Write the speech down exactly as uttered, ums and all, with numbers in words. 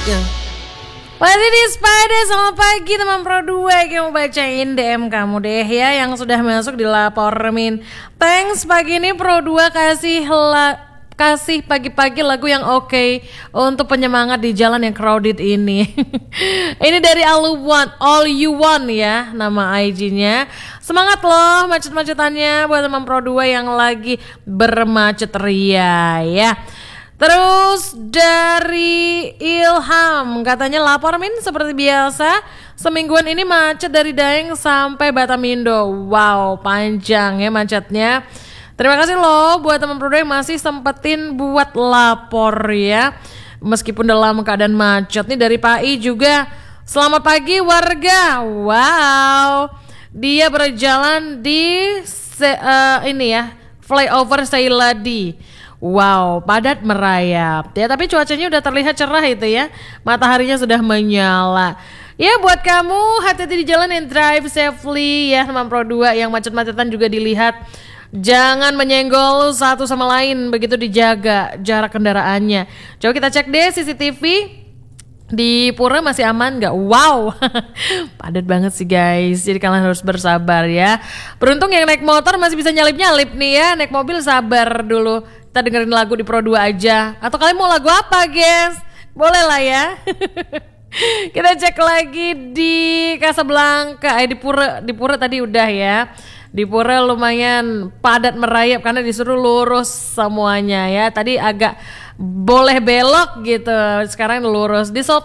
Masih di Spider, selamat pagi teman Pro dua. Yang mau bacain D M kamu deh ya, yang sudah masuk di Lapor Min. Thanks, pagi ini Pro dua kasih la, kasih pagi-pagi lagu yang oke okay untuk penyemangat di jalan yang crowded ini. Ini dari All You Want, All You Want ya, nama I G-nya. Semangat loh macet-macetannya buat teman Pro dua yang lagi bermacet ria ya. Terus dari Ilham, katanya lapor Min seperti biasa, semingguan ini macet dari Daeng sampai Batamindo. Wow, panjang ya macetnya. Terima kasih loh buat teman Pro dua yang masih sempetin buat lapor ya, meskipun dalam keadaan macet. Nih dari Pak I juga, selamat pagi warga. Wow, dia berjalan di se, uh, ini ya, flyover Sailadi. Wow, padat merayap ya, tapi cuacanya udah terlihat cerah itu ya, mataharinya sudah menyala. Ya buat kamu hati-hati di jalan and drive safely ya teman Pro dua, yang macet-macetan juga dilihat. Jangan menyenggol satu sama lain, begitu dijaga jarak kendaraannya. Coba kita cek deh C C T V di Pura masih aman nggak? Wow, padat banget sih guys. Jadi kalian harus bersabar ya. Beruntung yang naik motor masih bisa nyalip-nyalip nih ya. Naik mobil sabar dulu. Kita dengerin lagu di Pro dua aja. Atau kalian mau lagu apa guys? Boleh lah ya. Kita cek lagi di Casablanca. Eh di Pura, di Pura tadi udah ya. Di Pura lumayan padat merayap karena disuruh lurus semuanya ya. Tadi agak boleh belok gitu. Sekarang lurus. Di